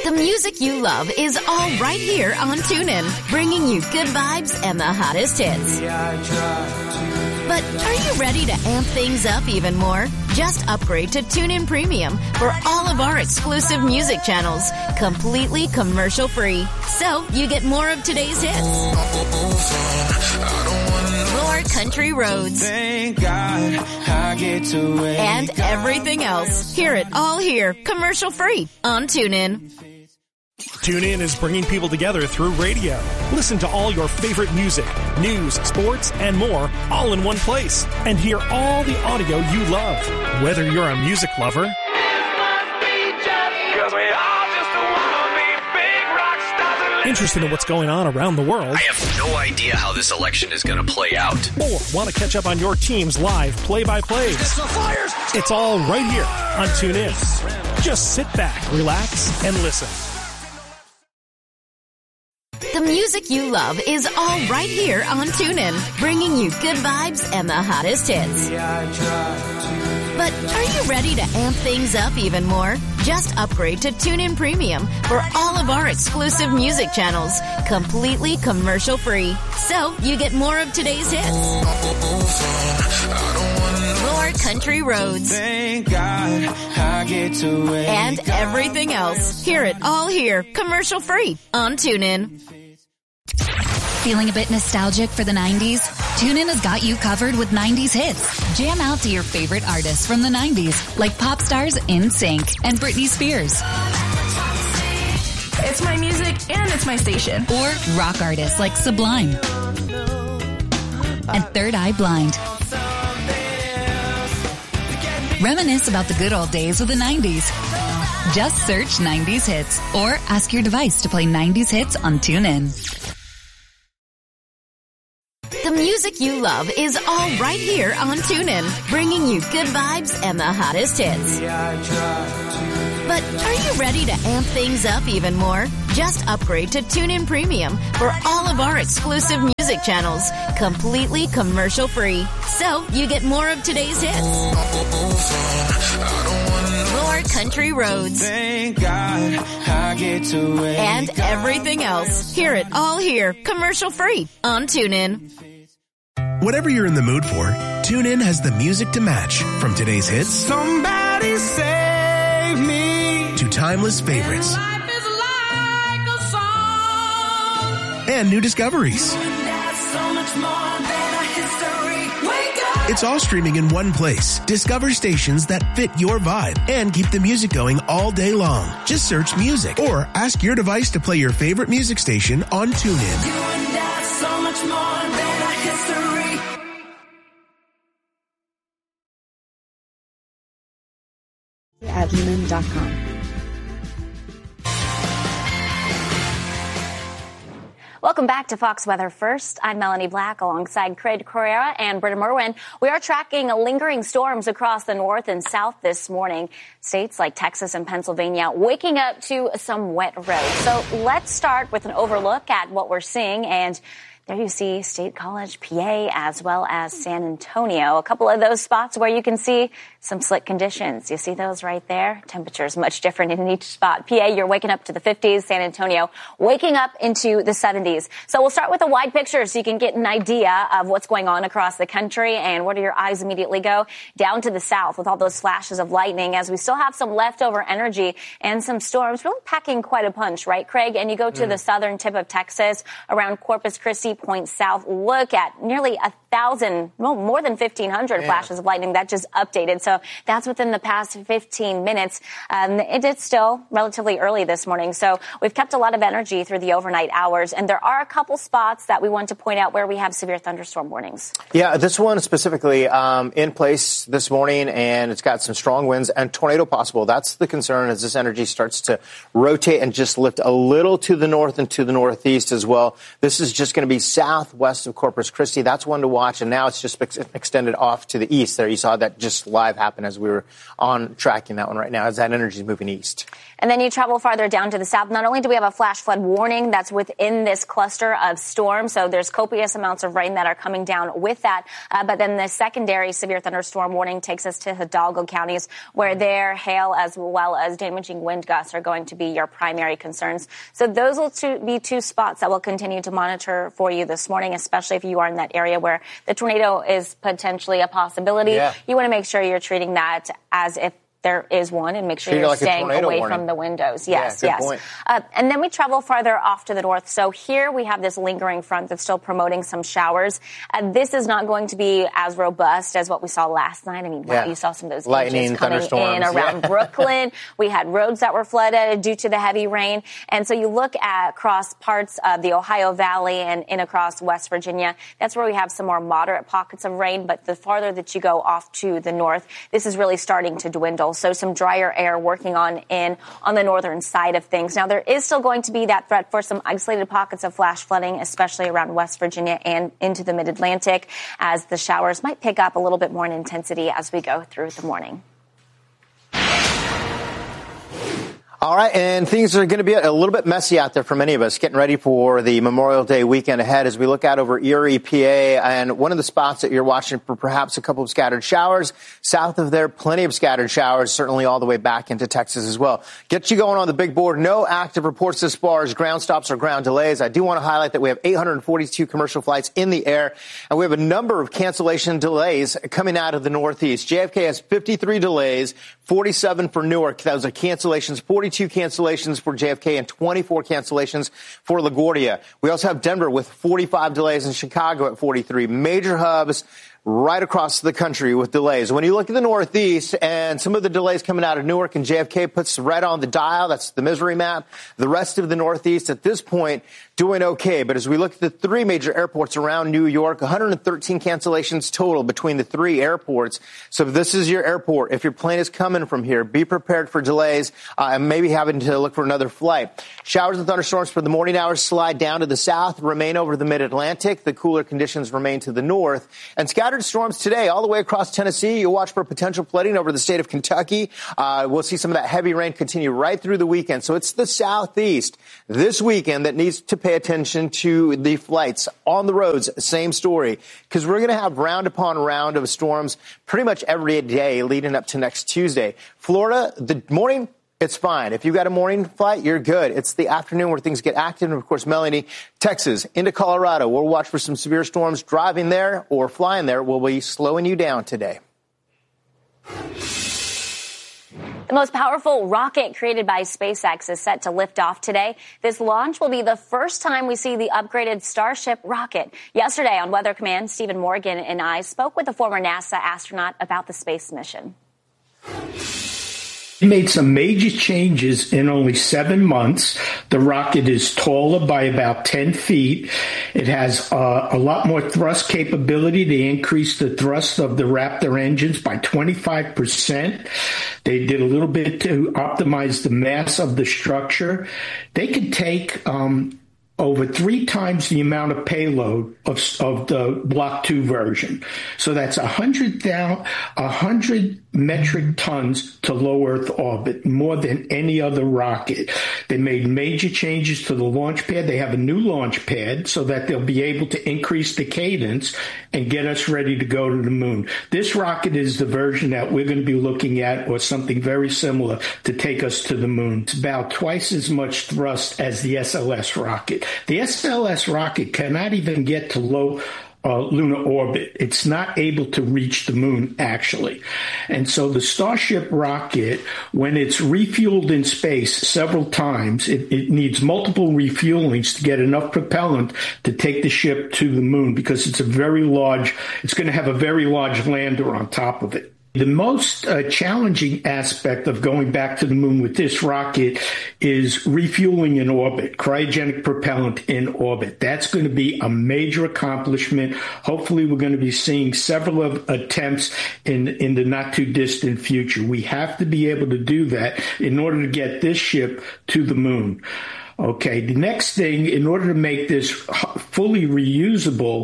The music you love is all right here on TuneIn, bringing you good vibes and the hottest hits. But are you ready to amp things up even more? Just upgrade to TuneIn Premium for all of our exclusive music channels, completely commercial-free. So you get more of today's hits, more country roads, Thank God I get to wake and everything else. Hear it all here, commercial-free on TuneIn. TuneIn is bringing people together through radio. Listen to all your favorite music, news, sports, and more all in one place. And hear all the audio you love. Whether you're a music lover interested in what's going on around the world, I have no idea how this election is going to play out, or want to catch up on your team's live play-by-plays, it's all right here on TuneIn. Just sit back, relax, and listen. The music you love is all right here on TuneIn, bringing you good vibes and the hottest hits. But are you ready to amp things up even more? Just upgrade to TuneIn Premium for all of our exclusive music channels, completely commercial-free. So you get more of today's hits, more country roads, Thank God I get to wake and everything else. Hear it all here, commercial-free on TuneIn. Feeling a bit nostalgic for the 90s? TuneIn has got you covered with 90s hits. Jam out to your favorite artists from the 90s, like pop stars NSYNC and Britney Spears. It's my music and it's my station. Or rock artists like Sublime and Third Eye Blind. Reminisce about the good old days of the 90s. Just search 90s hits or ask your device to play 90s hits on TuneIn. The music you love is all right here on TuneIn, bringing you good vibes and the hottest hits. But are you ready to amp things up even more? Just upgrade to TuneIn Premium for all of our exclusive music channels, completely commercial-free. So you get more of today's hits, more country roads, Thank God I get to wake and everything else. Hear it all here, commercial-free on TuneIn. Whatever you're in the mood for, TuneIn has the music to match. From today's hits Somebody save me. to timeless favorites Life is like a song. and new discoveries. That's so much more than a history. Wake up. It's all streaming in one place. Discover stations that fit your vibe and keep the music going all day long. Just search music or ask your device to play your favorite music station on TuneIn. You and that's so much more than a history. At lumen.com. Welcome back to Fox Weather First. I'm Melanie Black alongside Craig Correa and Britta Merwin. We are tracking lingering storms across the north and south this morning. States like Texas and Pennsylvania waking up to some wet roads. So let's start with an overlook at what we're seeing. And there you see State College, PA, as well as San Antonio. A couple of those spots where you can see some slick conditions. You see those right there? Temperatures much different in each spot. PA, you're waking up to the 50s. San Antonio, waking up into the 70s. So we'll start with a wide picture so you can get an idea of what's going on across the country. And where do your eyes immediately go? Down to the south with all those flashes of lightning, as we still have some leftover energy and some storms really packing quite a punch, right, Craig? And you go to the southern tip of Texas around Corpus Christi, point south. Look at nearly 1,000, well, more than 1,500 flashes of lightning that just updated. So that's within the past 15 minutes. It is still relatively early this morning. So we've kept a lot of energy through the overnight hours. And there are a couple spots that we want to point out where we have severe thunderstorm warnings. Yeah, this one specifically in place this morning, and it's got some strong winds and tornado possible. That's the concern as this energy starts to rotate and just lift a little to the north and to the northeast as well. This is just going to be southwest of Corpus Christi. That's one to watch. And now it's just extended off to the east there. You saw that just live happen as we were on tracking that one right now as that energy is moving east. And then you travel farther down to the south. Not only do we have a flash flood warning that's within this cluster of storms, so there's copious amounts of rain that are coming down with that, but then the secondary severe thunderstorm warning takes us to Hidalgo counties, where their hail as well as damaging wind gusts are going to be your primary concerns. So those will be two spots that we'll continue to monitor for you this morning, especially if you are in that area where the tornado is potentially a possibility. Yeah. You want to make sure you're treating that as if there is one, and make sure you're staying away from the windows. Yes, yeah, good point. And then we travel farther off to the north. So here we have this lingering front that's still promoting some showers. This is not going to be as robust as what we saw last night. I mean, wow, you saw some of those lightning, coming in around Brooklyn. We had roads that were flooded due to the heavy rain. And so you look at across parts of the Ohio Valley and in across West Virginia, that's where we have some more moderate pockets of rain. But the farther that you go off to the north, this is really starting to dwindle. So some drier air working on the northern side of things. Now, there is still going to be that threat for some isolated pockets of flash flooding, especially around West Virginia and into the mid-Atlantic, as the showers might pick up a little bit more in intensity as we go through the morning. All right, and things are going to be a little bit messy out there for many of us, getting ready for the Memorial Day weekend ahead as we look out over Erie, PA, and one of the spots that you're watching for perhaps a couple of scattered showers. South of there, plenty of scattered showers, certainly all the way back into Texas as well. Get you going on the big board. No active reports as far as ground stops or ground delays. I do want to highlight that we have 842 commercial flights in the air, and we have a number of cancellation delays coming out of the Northeast. JFK has 53 delays, 47 for Newark. Those are cancellations, 42 cancellations for JFK and 24 cancellations for LaGuardia. We also have Denver with 45 delays and Chicago at 43. Major hubs right across the country with delays. When you look at the Northeast and some of the delays coming out of Newark and JFK puts right on the dial, that's the misery map. The rest of the Northeast at this point doing okay. But as we look at the three major airports around New York, 113 cancellations total between the three airports. So if this is your airport, if your plane is coming from here, be prepared for delays and maybe having to look for another flight. Showers and thunderstorms for the morning hours slide down to the south, remain over the mid-Atlantic. The cooler conditions remain to the north. And scattered storms today all the way across Tennessee. You'll watch for potential flooding over the state of Kentucky. We'll see some of that heavy rain continue right through the weekend. So it's the southeast this weekend that needs to pay attention to the flights on the roads. Same story, because we're going to have round upon round of storms pretty much every day leading up to next Tuesday. Florida, the morning, it's fine. If you've got a morning flight, you're good. It's the afternoon where things get active. And, of course, Melanie, Texas into Colorado. We'll watch for some severe storms. Driving there or flying there will be slowing you down today. The most powerful rocket created by SpaceX is set to lift off today. This launch will be the first time we see the upgraded Starship rocket. Yesterday on Weather Command, Stephen Morgan and I spoke with a former NASA astronaut about the space mission. It made some major changes in only 7 months. The rocket is taller by about 10 feet. It has a lot more thrust capability. They increased the thrust of the Raptor engines by 25%. They did a little bit to optimize the mass of the structure. They could take over 3 times the amount of payload of the Block 2 version. So that's 100 metric tons to low Earth orbit, more than any other rocket. They made major changes to the launch pad. They have a new launch pad so that they'll be able to increase the cadence and get us ready to go to the moon. This rocket is the version that we're going to be looking at, or something very similar, to take us to the moon. It's about twice as much thrust as the SLS rocket. The SLS rocket cannot even get to low lunar orbit. It's not able to reach the moon, actually. And so the Starship rocket, when it's refueled in space several times, it needs multiple refuelings to get enough propellant to take the ship to the moon, because it's going to have a very large lander on top of it. The most challenging aspect of going back to the moon with this rocket is refueling in orbit, cryogenic propellant in orbit. That's going to be a major accomplishment. Hopefully, we're going to be seeing several attempts in the not too distant future. We have to be able to do that in order to get this ship to the moon. Okay, the next thing, in order to make this fully reusable,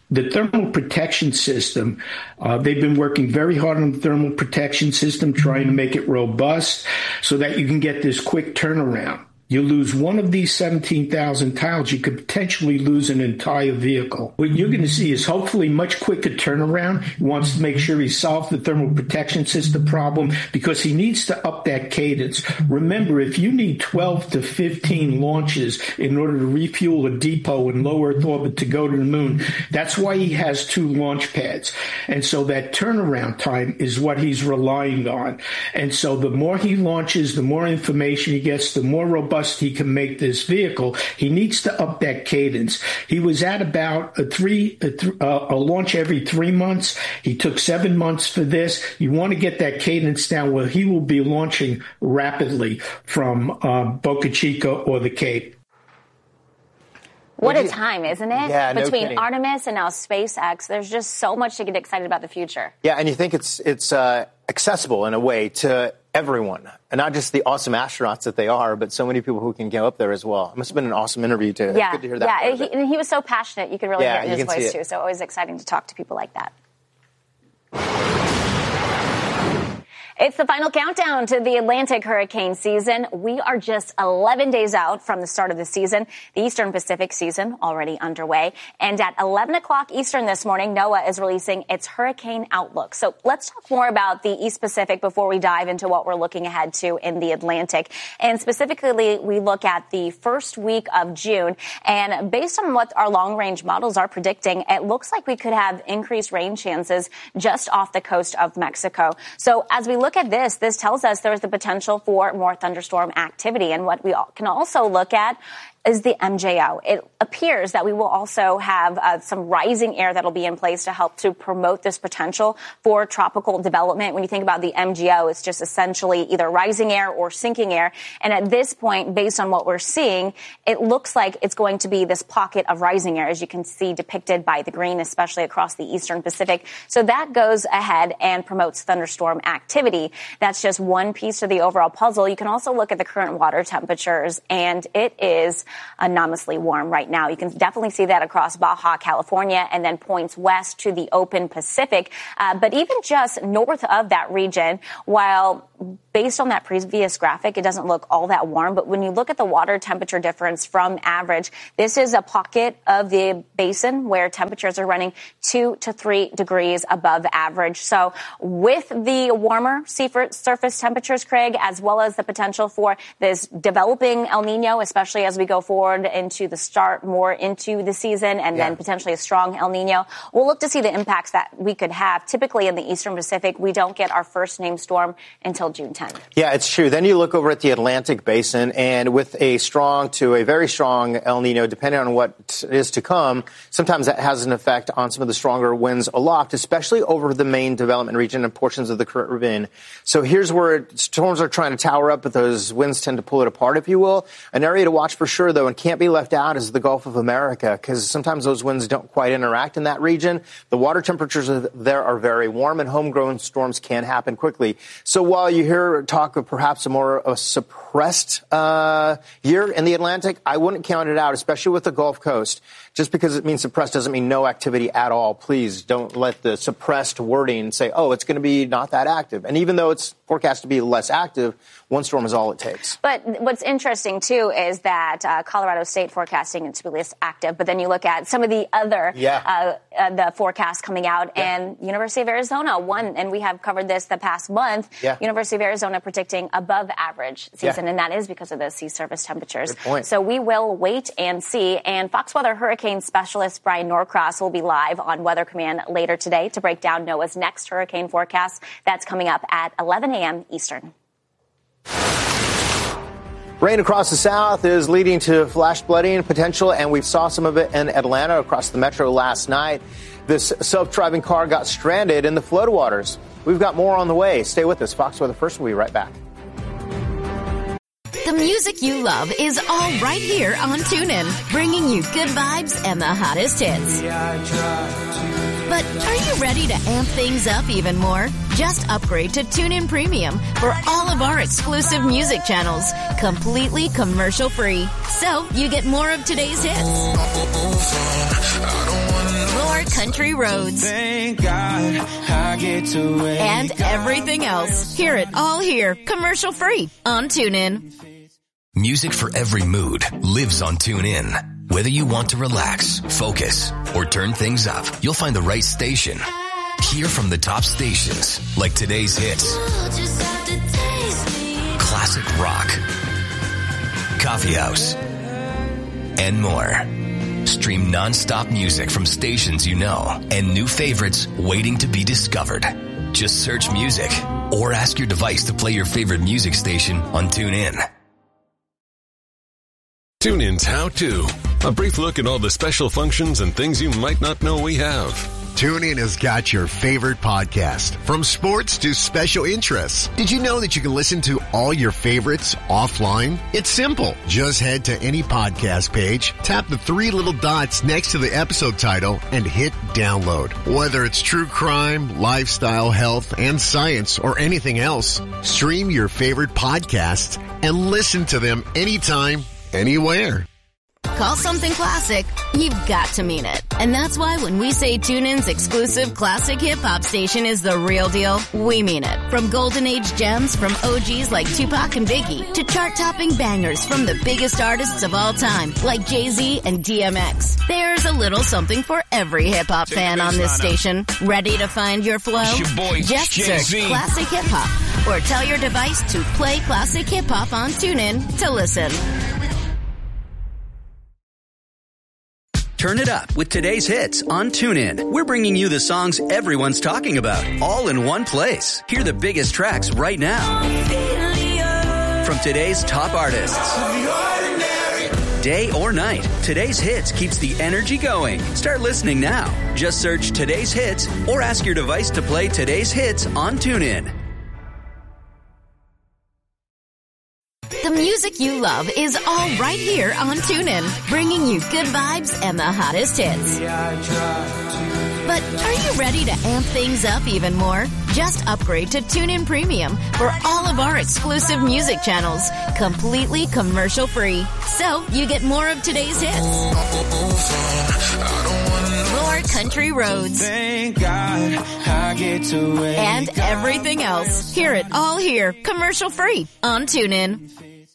The thermal protection system, they've been working very hard on the thermal protection system, trying to make it robust so that you can get this quick turnaround. You lose one of these 17,000 tiles, you could potentially lose an entire vehicle. What you're going to see is hopefully much quicker turnaround. He wants to make sure he solves the thermal protection system problem because he needs to up that cadence. Remember, if you need 12 to 15 launches in order to refuel a depot in low Earth orbit to go to the moon, that's why he has 2 launch pads. And so that turnaround time is what he's relying on. And so the more he launches, the more information he gets, the more robust he can make this vehicle. He needs to up that cadence. He was at about a launch every 3 months. He took 7 months for this. You want to get that cadence down where he will be launching rapidly from Boca Chica or the Cape. What a time, isn't it? Yeah, Between no kidding. Artemis and now SpaceX, there's just so much to get excited about the future. Yeah, and you think it's accessible in a way to everyone, and not just the awesome astronauts that they are, but so many people who can go up there as well. It must have been an awesome interview, too. Yeah, good to hear that. Yeah, and he was so passionate. You could really hear it in his voice, too. So always exciting to talk to people like that. It's the final countdown to the Atlantic hurricane season. We are just 11 days out from the start of the season. The Eastern Pacific season already underway. And at 11 o'clock Eastern this morning, NOAA is releasing its hurricane outlook. So let's talk more about the East Pacific before we dive into what we're looking ahead to in the Atlantic. And specifically, we look at the first week of June. And based on what our long-range models are predicting, it looks like we could have increased rain chances just off the coast of Mexico. So as we look at this tells us there is the potential for more thunderstorm activity. And what we can also look at is the MJO. It appears that we will also have some rising air that'll be in place to help to promote this potential for tropical development. When you think about the MJO, it's just essentially either rising air or sinking air. And at this point, based on what we're seeing, it looks like it's going to be this pocket of rising air, as you can see depicted by the green, especially across the Eastern Pacific. So that goes ahead and promotes thunderstorm activity. That's just one piece of the overall puzzle. You can also look at the current water temperatures, and it is anomalously warm right now. You can definitely see that across Baja California and then points west to the open Pacific. But even just north of that region, while based on that previous graphic, it doesn't look all that warm. But when you look at the water temperature difference from average, this is a pocket of the basin where temperatures are running 2 to 3 degrees above average. So with the warmer sea surface temperatures, Craig, as well as the potential for this developing El Nino, especially as we go forward into the start more into the season and then potentially a strong El Nino, we'll look to see the impacts that we could have. Typically in the Eastern Pacific, we don't get our first named storm until June 10th. Yeah, it's true. Then you look over at the Atlantic basin, and with a strong to a very strong El Nino, depending on what is to come, sometimes that has an effect on some of the stronger winds aloft, especially over the main development region and portions of the Caribbean. So here's where storms are trying to tower up, but those winds tend to pull it apart, if you will. An area to watch for sure, though, and can't be left out is the Gulf of America, because sometimes those winds don't quite interact in that region. The water temperatures there are very warm, and homegrown storms can happen quickly. So while you hear talk of perhaps a more suppressed year in the Atlantic, I wouldn't count it out, especially with the Gulf Coast. Just because it means suppressed doesn't mean no activity at all. Please don't let the suppressed wording say, oh, it's going to be not that active. And even though it's forecast to be less active, one storm is all it takes. But what's interesting, too, is that Colorado State forecasting it to be less active. But then you look at some of the other the forecasts coming out, and University of Arizona, and we have covered this the past month, University of Arizona predicting above average season, and that is because of the sea surface temperatures. Good point. So we will wait and see. And Fox Weather hurricane specialist Brian Norcross will be live on Weather Command later today to break down NOAA's next hurricane forecast. That's coming up at 11 a.m. Eastern. Rain across the south is leading to flash flooding potential, and we saw some of it in Atlanta across the metro last night. This self-driving car got stranded in the floodwaters. We've got more on the way. Stay with us. Fox Weather First will be right back. The music you love is all right here on TuneIn, bringing you good vibes and the hottest hits. But are you ready to amp things up even more? Just upgrade to TuneIn Premium for all of our exclusive music channels, completely commercial-free. So you get more of today's hits. more country roads. Thank God I get to wake And everything else. Hear it all here, commercial free on TuneIn. Music for every mood lives on TuneIn. Whether you want to relax, focus, or turn things up, you'll find the right station. Hear from the top stations like today's hits, classic rock, coffee house, and more. Stream non-stop music from stations you know and new favorites waiting to be discovered. Just search music or ask your device to play your favorite music station on TuneIn. TuneIn's How To. A brief look at all the special functions and things you might not know we have. TuneIn has got your favorite podcast, from sports to special interests. Did you know that you can listen to all your favorites offline? It's simple. Just head to any podcast page, tap the three little dots next to the episode title, and hit download. Whether it's true crime, lifestyle, health, and science, or anything else, stream your favorite podcasts and listen to them anytime, anywhere. Call something classic, you've got to mean it. And that's why when we say TuneIn's exclusive classic hip-hop station is the real deal, we mean it. From golden age gems from OGs like Tupac and Biggie to chart-topping bangers from the biggest artists of all time like Jay-Z and DMX. There's a little something for every hip-hop fan on this station. Ready to find your flow? It's your boy, Just Jay-Z. search Classic Hip-Hop or tell your device to play Classic Hip-Hop on TuneIn to listen. Turn it up with today's hits on TuneIn. We're bringing you the songs everyone's talking about, all in one place. Hear the biggest tracks right now from today's top artists. Day or night, today's hits keeps the energy going. Start listening now. Just search today's hits or ask your device to play today's hits on TuneIn. The music you love is all right here on TuneIn, bringing you good vibes and the hottest hits. But are you ready to amp things up even more? Just upgrade to TuneIn Premium for all of our exclusive music channels, completely commercial free. So you get more of today's hits, more country roads, Thank God I get to wake and everything else. Hear it all here, commercial free on TuneIn.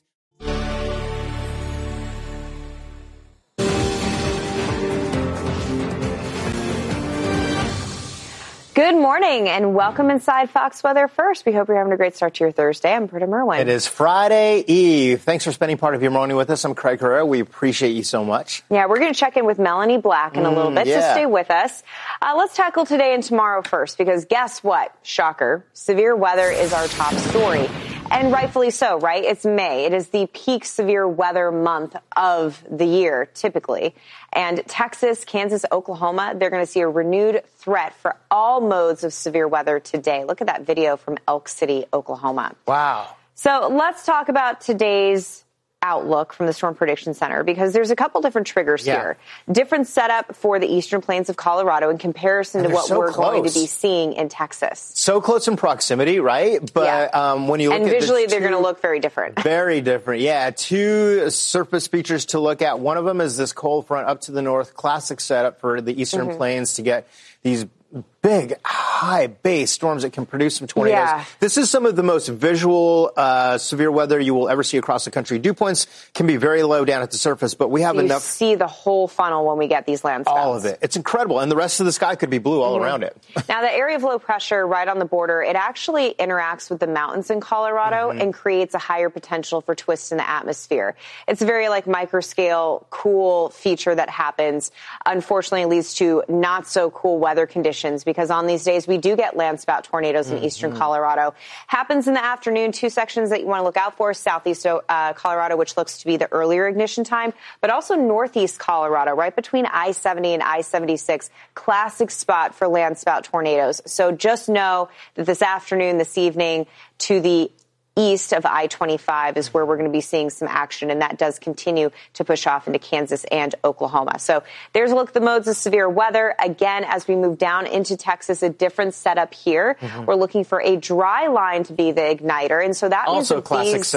Good morning and welcome inside Fox Weather First. We hope you're having a great start to your Thursday. I'm Britta Merwin. It is Friday Eve. Thanks for spending part of your morning with us. I'm Craig Herrera. We appreciate you so much. Yeah, we're going to check in with Melanie Black in a little bit, so stay with us. Let's tackle today and tomorrow first, because guess what? Shocker. Severe weather is our top story. And rightfully so, right? It's May. It is the peak severe weather month of the year, typically. And Texas, Kansas, Oklahoma, they're going to see a renewed threat for all modes of severe weather today. Look at that video from Elk City, Oklahoma. Wow. So let's talk about today's outlook from the Storm Prediction Center, because there's a couple different triggers here. Different setup for the eastern plains of Colorado in comparison to what we're going to be seeing in Texas. So close in proximity, right? But when you look and at visually, they're going to look very different. Very different. Yeah, two surface features to look at. One of them is this cold front up to the north, classic setup for the eastern plains to get these big, high base storms that can produce some tornadoes. Yeah. This is some of the most visual severe weather you will ever see across the country. Dew points can be very low down at the surface, but we have enough. You see the whole funnel when we get these landspouts. All of it. It's incredible. And the rest of the sky could be blue all around it. Now, the area of low pressure right on the border, it actually interacts with the mountains in Colorado and creates a higher potential for twists in the atmosphere. It's a very microscale, cool feature that happens. Unfortunately, leads to not so cool weather conditions, because on these days we do get landspout tornadoes in eastern Colorado. Happens in the afternoon. Two sections that you want to look out for: southeast Colorado, which looks to be the earlier ignition time, but also northeast Colorado, right between I-70 and I-76. Classic spot for landspout tornadoes. So just know that this afternoon, this evening, to the east of I-25 is where we're going to be seeing some action, and that does continue to push off into Kansas and Oklahoma. So there's a look at the modes of severe weather. Again, as we move down into Texas, a different setup here. We're looking for a dry line to be the igniter, and so that means also a classic setup.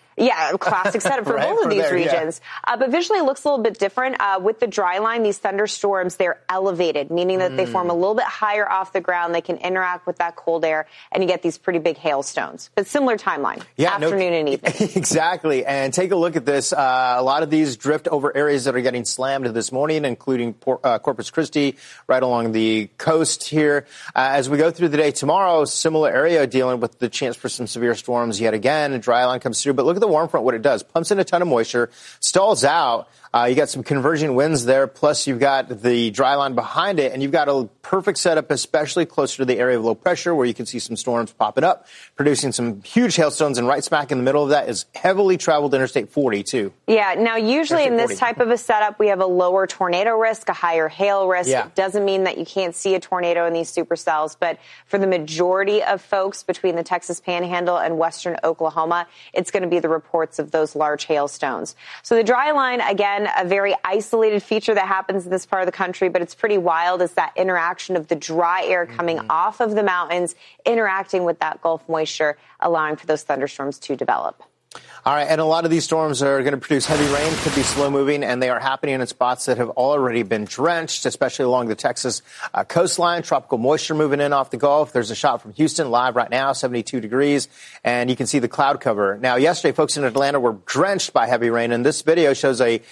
Yeah, classic setup for both of these regions. Yeah. But visually it looks a little bit different. With the dry line, these thunderstorms, they're elevated, meaning that they form a little bit higher off the ground. They can interact with that cold air, and you get these pretty big hailstones. But similar timeline, afternoon and evening. Exactly. And take a look at this. A lot of these drift over areas that are getting slammed this morning, including Corpus Christi, right along the coast here. As we go through the day tomorrow, similar area dealing with the chance for some severe storms yet again. A dry line comes through. But look at the warm front, what it does. Pumps in a ton of moisture, stalls out. You got some converging winds there, plus you've got the dry line behind it, and you've got a perfect setup, especially closer to the area of low pressure, where you can see some storms popping up, producing some huge hailstones, and right smack in the middle of that is heavily traveled Interstate 40, too. Yeah, now usually in this type of a setup, we have a lower tornado risk, a higher hail risk. Yeah. It doesn't mean that you can't see a tornado in these supercells, but for the majority of folks between the Texas Panhandle and western Oklahoma, it's going to be the reports of those large hailstones. So the dry line, again, a very isolated feature that happens in this part of the country, but it's pretty wild is that interaction of the dry air coming off of the mountains, interacting with that Gulf moisture, allowing for those thunderstorms to develop. All right, and a lot of these storms are going to produce heavy rain, could be slow moving, and they are happening in spots that have already been drenched, especially along the Texas coastline. Tropical moisture moving in off the Gulf. There's a shot from Houston live right now, 72 degrees, and you can see the cloud cover. Now, yesterday, folks in Atlanta were drenched by heavy rain, and this video shows a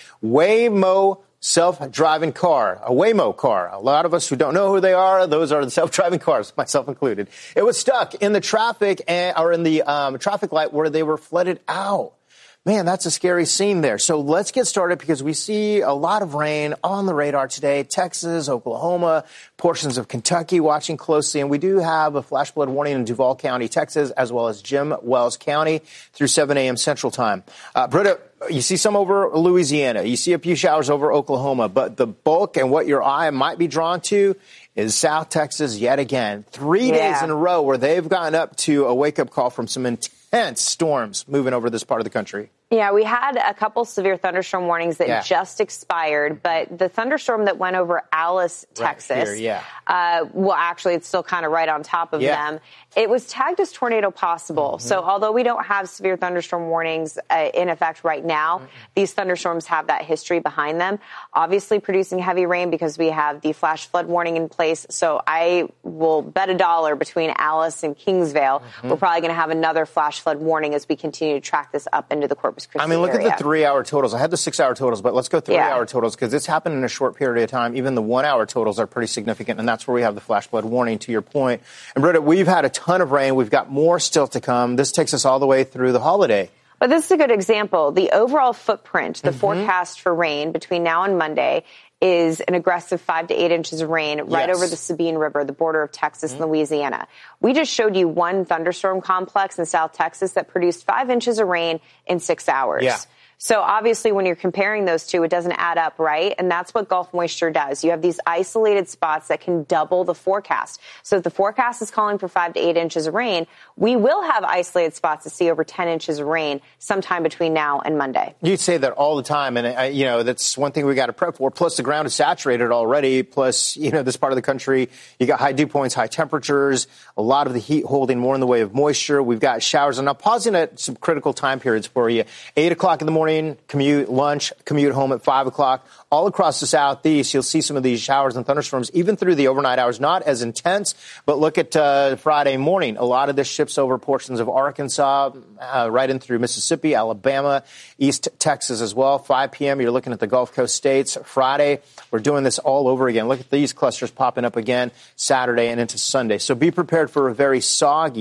Waymo self-driving car, a Waymo car. A lot of us who don't know who they are, those are the self-driving cars, myself included. It was stuck in the traffic or in the traffic light where they were flooded out. Man, that's a scary scene there. So let's get started because we see a lot of rain on the radar today. Texas, Oklahoma, portions of Kentucky watching closely. And we do have a flash flood warning in Duval County, Texas, as well as Jim Wells County through 7 a.m. Central Time. Britta, you see some over Louisiana. You see a few showers over Oklahoma. But the bulk and what your eye might be drawn to is South Texas yet again. 3 days in a row where they've gotten up to a wake-up call from some intense storms moving over this part of the country. Yeah, we had a couple severe thunderstorm warnings that just expired, but the thunderstorm that went over Alice, Texas, well, actually, it's still kind of right on top of them. It was tagged as tornado possible. So although we don't have severe thunderstorm warnings in effect right now, these thunderstorms have that history behind them, obviously producing heavy rain because we have the flash flood warning in place. So I will bet $1 between Alice and Kingsvale, we're probably going to have another flash flood warning as we continue to track this up into the Corpus Christi I mean, look area. at the 3-hour totals. I had the 6-hour totals, but let's go 3-hour totals because it's happened in a short period of time. Even the 1-hour totals are pretty significant, and that's where we have the flash flood warning, to your point. And, Britta, we've had a ton of rain. We've got more still to come. This takes us all the way through the holiday. But this is a good example. The overall footprint, the forecast for rain between now and Monday is an aggressive 5 to 8 inches of rain right over the Sabine River, the border of Texas and Louisiana. We just showed you one thunderstorm complex in South Texas that produced 5 inches of rain in 6 hours. So obviously when you're comparing those two, it doesn't add up, right? And that's what Gulf moisture does. You have these isolated spots that can double the forecast. So if the forecast is calling for 5 to 8 inches of rain, we will have isolated spots to see over 10 inches of rain sometime between now and Monday. You'd say that all the time. And, you know, that's one thing we got to prep for. Plus, the ground is saturated already. Plus, you know, this part of the country, you got high dew points, high temperatures, a lot of the heat holding more in the way of moisture. We've got showers. And now pausing at some critical time periods for you. 8 o'clock in the morning. Commute, lunch, commute home at 5 o'clock. All across the southeast, you'll see some of these showers and thunderstorms, even through the overnight hours. Not as intense, but look at Friday morning. A lot of this shifts over portions of Arkansas, right in through Mississippi, Alabama, East Texas as well. 5 p.m., you're looking at the Gulf Coast states. Friday, we're doing this all over again. Look at these clusters popping up again Saturday and into Sunday. So be prepared for a very soggy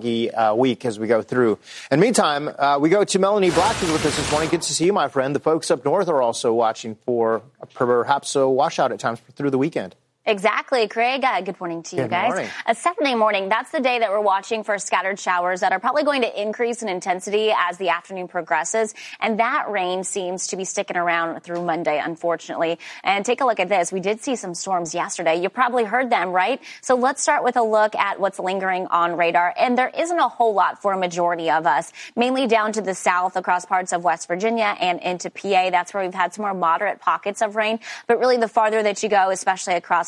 week as we go through. In the meantime, we go to Melanie Black, who's with us this morning. Good to see you, my friend. The folks up north are also watching for perhaps a washout at times through the weekend. Exactly, Craig. Good morning to you guys. Morning. Saturday morning, that's the day that we're watching for scattered showers that are probably going to increase in intensity as the afternoon progresses. And that rain seems to be sticking around through Monday, unfortunately. And take a look at this. We did see some storms yesterday. You probably heard them, right? So let's start with a look at what's lingering on radar. And there isn't a whole lot for a majority of us, mainly down to the south across parts of West Virginia and into PA. That's where we've had some more moderate pockets of rain. But really the farther that you go, especially across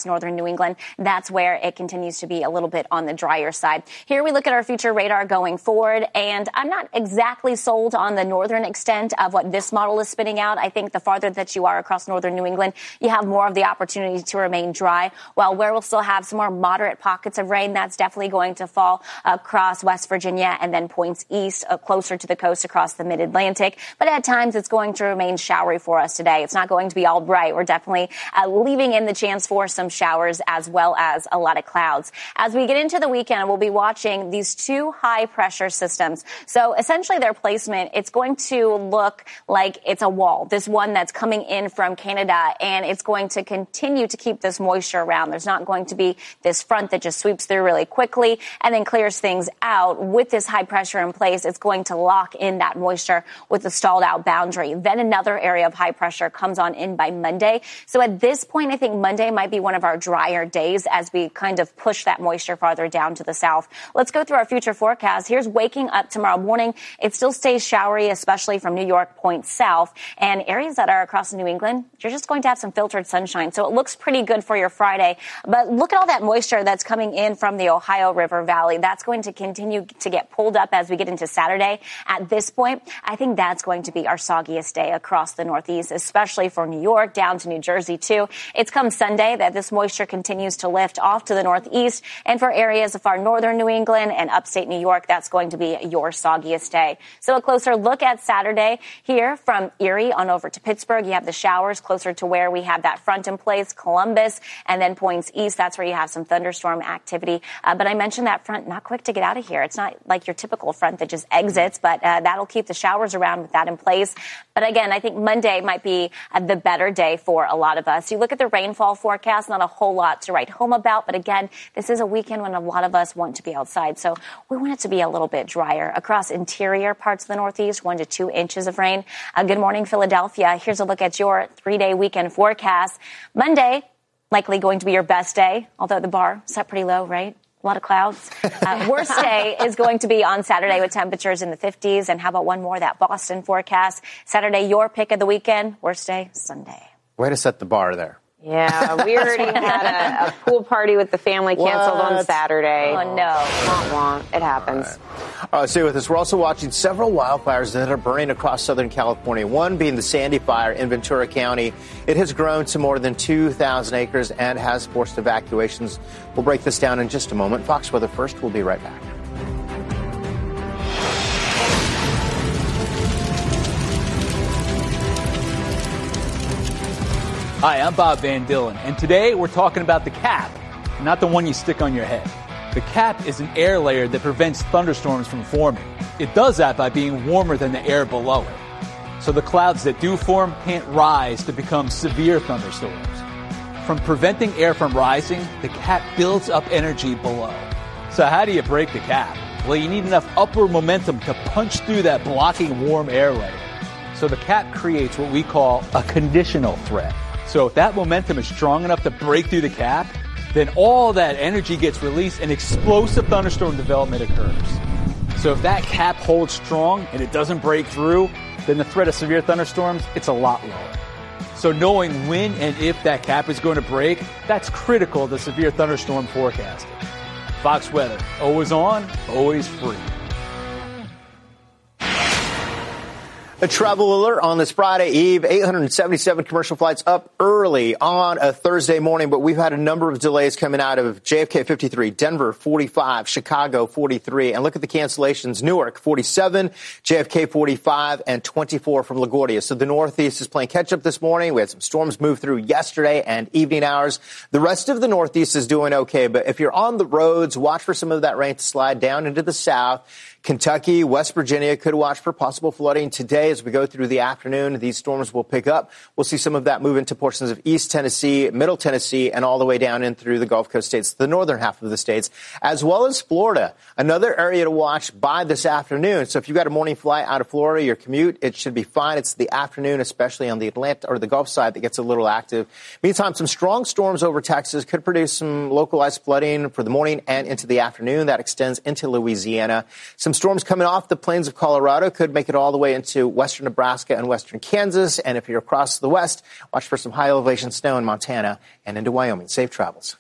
across northern New England. That's where it continues to be a little bit on the drier side. Here we look at our future radar going forward, and I'm not exactly sold on the northern extent of what this model is spitting out. I think the farther that you are across northern New England, you have more of the opportunity to remain dry, while where we'll still have some more moderate pockets of rain, that's definitely going to fall across West Virginia and then points east closer to the coast across the mid-Atlantic. But at times it's going to remain showery for us today. It's not going to be all bright. We're definitely leaving in the chance for some showers as well as a lot of clouds. As we get into the weekend, we'll be watching these two high pressure systems. So essentially their placement, it's going to look like it's a wall, this one that's coming in from Canada, and it's going to continue to keep this moisture around. There's not going to be this front that just sweeps through really quickly and then clears things out. With this high pressure in place, it's going to lock in that moisture with the stalled out boundary. Then another area of high pressure comes on in by Monday. So at this point, I think Monday might be one of our drier days as we kind of push that moisture farther down to the south. Let's go through our future forecast. Here's waking up tomorrow morning. It still stays showery, especially from New York points south, and areas that are across New England, you're just going to have some filtered sunshine. So it looks pretty good for your Friday. But look at all that moisture that's coming in from the Ohio River Valley. That's going to continue to get pulled up as we get into Saturday. At this point, I think that's going to be our soggiest day across the Northeast, especially for New York down to New Jersey too. It's come Sunday that this moisture continues to lift off to the northeast, and for areas of far northern New England and upstate New York, that's going to be your soggiest day. So a closer look at Saturday here from Erie on over to Pittsburgh. You have the showers closer to where we have that front in place, Columbus, and then points east. That's where you have some thunderstorm activity. But I mentioned that front not quick to get out of here. It's not like your typical front that just exits, but that'll keep the showers around with that in place. But again, I think Monday might be the better day for a lot of us. You look at the rainfall forecast, not a whole lot to write home about. But again, this is a weekend when a lot of us want to be outside. So we want it to be a little bit drier. Across interior parts of the Northeast, 1 to 2 inches of rain. Good morning, Philadelphia. Here's a look at your 3-day weekend forecast. Monday, likely going to be your best day, although the bar set pretty low, right? A lot of clouds. Worst day is going to be on Saturday with temperatures in the 50s. And how about one more, that Boston forecast? Saturday, your pick of the weekend. Worst day, Sunday. Way to set the bar there. Yeah, we already had a pool party with the family canceled on Saturday. Oh, no. It happens. All right, stay with us. We're also watching several wildfires that are burning across Southern California, one being the Sandy Fire in Ventura County. It has grown to more than 2,000 acres and has forced evacuations. We'll break this down in just a moment. Fox Weather First. We'll be right back. Hi, I'm Bob Van Dillen, and today we're talking about the cap, not the one you stick on your head. The cap is an air layer that prevents thunderstorms from forming. It does that by being warmer than the air below it. So the clouds that do form can't rise to become severe thunderstorms. From preventing air from rising, the cap builds up energy below. So how do you break the cap? Well, you need enough upward momentum to punch through that blocking warm air layer. So the cap creates what we call a conditional threat. So if that momentum is strong enough to break through the cap, then all that energy gets released and explosive thunderstorm development occurs. So if that cap holds strong and it doesn't break through, then the threat of severe thunderstorms, it's a lot lower. So knowing when and if that cap is going to break, that's critical to severe thunderstorm forecasting. Fox Weather, always on, always free. A travel alert on this Friday Eve. 877 commercial flights up early on a Thursday morning, but we've had a number of delays coming out of JFK 53, Denver 45, Chicago 43, and look at the cancellations. Newark 47, JFK 45, and 24 from LaGuardia. So the Northeast is playing catch up this morning. We had some storms move through yesterday and evening hours. The rest of the Northeast is doing okay, but if you're on the roads, watch for some of that rain to slide down into the south. Kentucky, West Virginia could watch for possible flooding today as we go through the afternoon. These storms will pick up. We'll see some of that move into portions of East Tennessee, Middle Tennessee, and all the way down in through the Gulf Coast states, the northern half of the states, as well as Florida. Another area to watch by this afternoon. So if you've got a morning flight out of Florida, your commute, it should be fine. It's the afternoon, especially on the Atlantic or the Gulf side, that gets a little active. Meantime, some strong storms over Texas could produce some localized flooding for the morning and into the afternoon. That extends into Louisiana. Some storms coming off the plains of Colorado could make it all the way into western Nebraska and western Kansas. And if you're across the west, watch for some high elevation snow in Montana and into Wyoming. Safe travels.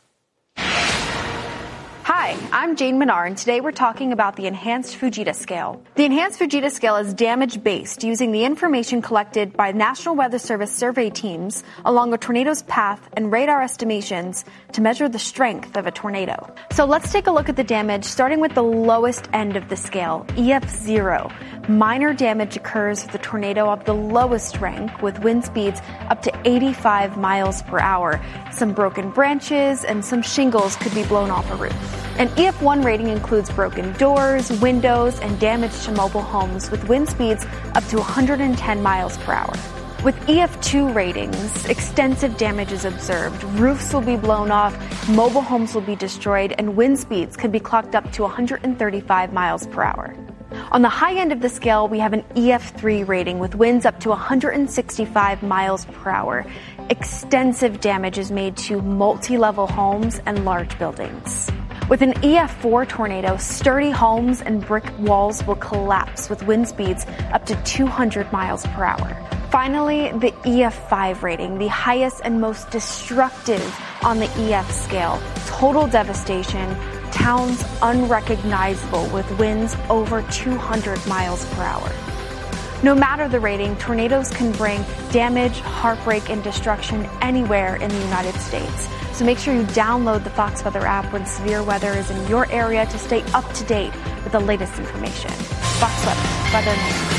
Hi, I'm Jane Menard, and today we're talking about the Enhanced Fujita Scale. The Enhanced Fujita Scale is damage-based, using the information collected by National Weather Service survey teams along a tornado's path and radar estimations to measure the strength of a tornado. So let's take a look at the damage, starting with the lowest end of the scale, EF0. Minor damage occurs with a tornado of the lowest rank, with wind speeds up to 85 miles per hour. Some broken branches and some shingles could be blown off a roof. An EF1 rating includes broken doors, windows, and damage to mobile homes with wind speeds up to 110 miles per hour. With EF2 ratings, extensive damage is observed. Roofs will be blown off, mobile homes will be destroyed, and wind speeds could be clocked up to 135 miles per hour. On the high end of the scale, we have an EF3 rating with winds up to 165 miles per hour. Extensive damage is made to multi-level homes and large buildings. With an EF4 tornado, sturdy homes and brick walls will collapse with wind speeds up to 200 miles per hour. Finally, the EF5 rating, the highest and most destructive on the EF scale. Total devastation, towns unrecognizable with winds over 200 miles per hour. No matter the rating, tornadoes can bring damage, heartbreak, and destruction anywhere in the United States. So make sure you download the Fox Weather app when severe weather is in your area to stay up to date with the latest information. Fox Weather News.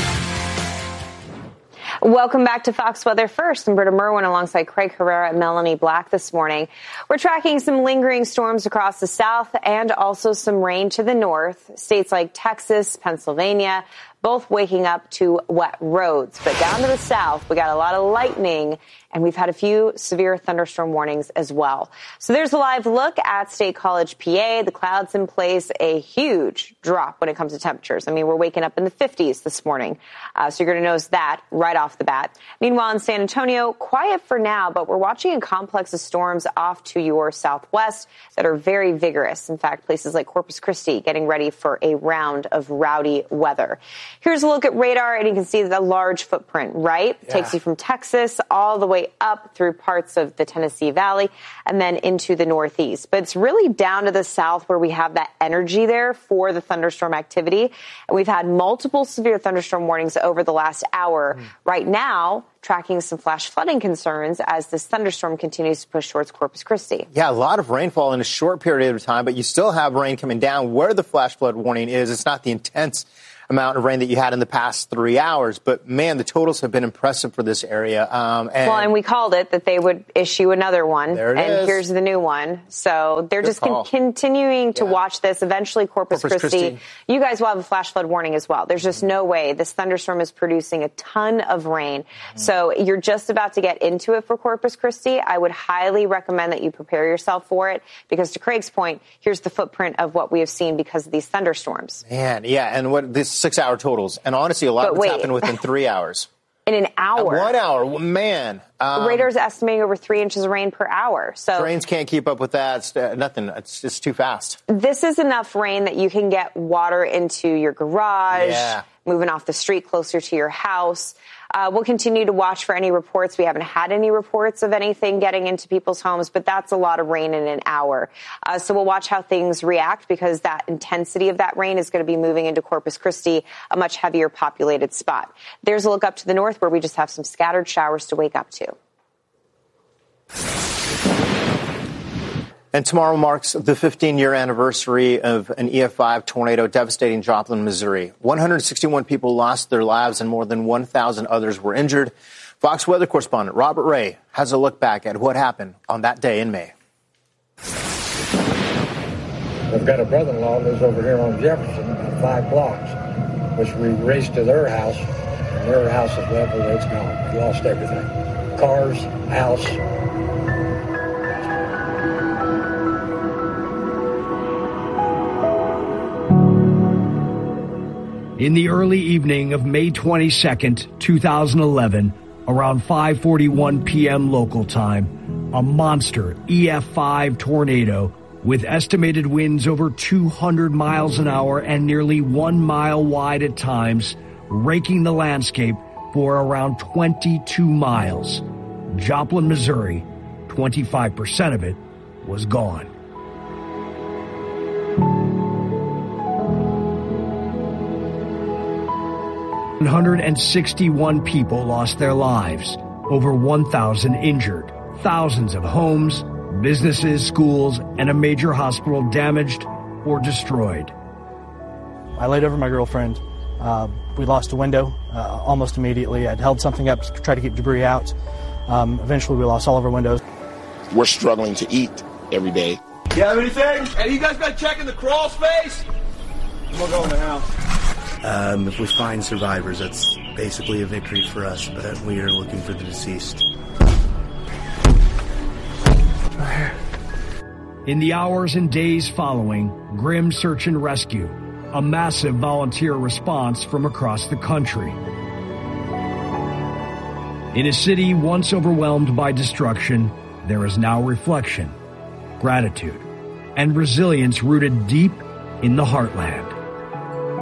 Welcome back to Fox Weather First. I'm Britta Merwin alongside Craig Herrera and Melanie Black this morning. We're tracking some lingering storms across the south and also some rain to the north. States like Texas, Pennsylvania, both waking up to wet roads. But down to the south, we got a lot of lightning, and we've had a few severe thunderstorm warnings as well. So there's a live look at State College, PA. The clouds in place, a huge drop when it comes to temperatures. I mean, we're waking up in the 50s this morning. So you're going to notice that right off the bat. Meanwhile, in San Antonio, quiet for now, but we're watching a complex of storms off to your southwest that are very vigorous. In fact, places like Corpus Christi getting ready for a round of rowdy weather. Here's a look at radar, and you can see the large footprint, right? Yeah. Takes you from Texas all the way up through parts of the Tennessee Valley and then into the Northeast. But it's really down to the south where we have that energy there for the thunderstorm activity. And we've had multiple severe thunderstorm warnings over the last hour. Right now, tracking some flash flooding concerns as this thunderstorm continues to push towards Corpus Christi. Yeah, a lot of rainfall in a short period of time, but you still have rain coming down. Where the flash flood warning is, it's not the intense amount of rain that you had in the past 3 hours. But, man, the totals have been impressive for this area. And we called it that they would issue another one. There it is. And here's the new one. So they're just continuing to watch this. Eventually, Corpus Christi. You guys will have a flash flood warning as well. There's just no way. This thunderstorm is producing a ton of rain. So you're just about to get into it for Corpus Christi. I would highly recommend that you prepare yourself for it because, to Craig's point, here's the footprint of what we have seen because of these thunderstorms. Man, yeah. And what this 6-hour totals. And honestly, a lot of it's happened within 3 hours. In an hour. 1 hour. Man. Radar's estimating over 3 inches of rain per hour. So trains can't keep up with that. It's nothing. It's just too fast. This is enough rain that you can get water into your garage, moving off the street closer to your house. We'll continue to watch for any reports. We haven't had any reports of anything getting into people's homes, but that's a lot of rain in an hour. So we'll watch how things react because that intensity of that rain is going to be moving into Corpus Christi, a much heavier populated spot. There's a look up to the north where we just have some scattered showers to wake up to. And tomorrow marks the 15-year anniversary of an EF5 tornado devastating Joplin, Missouri. 161 people lost their lives and more than 1,000 others were injured. Fox weather correspondent Robert Ray has a look back at what happened on that day in May. I've got a brother-in-law who lives over here on Jefferson, about 5 blocks, which we raced to their house, and their house is well, it's gone. We lost everything. Cars, house. In the early evening of May 22nd, 2011, around 5:41 p.m. local time, a monster EF5 tornado with estimated winds over 200 miles an hour and nearly 1 mile wide at times, raking the landscape for around 22 miles. Joplin, Missouri, 25% of it was gone. 161 people lost their lives, over 1,000 injured, thousands of homes, businesses, schools, and a major hospital damaged or destroyed. I laid over my girlfriend. We lost a window almost immediately. I'd held something up to try to keep debris out. Eventually, we lost all of our windows. We're struggling to eat every day. You have anything? Hey, you guys been checking the crawl space? We'll go in the house. If we find survivors, that's basically a victory for us, but we are looking for the deceased. In the hours and days following, grim search and rescue, a massive volunteer response from across the country. In a city once overwhelmed by destruction, there is now reflection, gratitude, and resilience rooted deep in the heartland.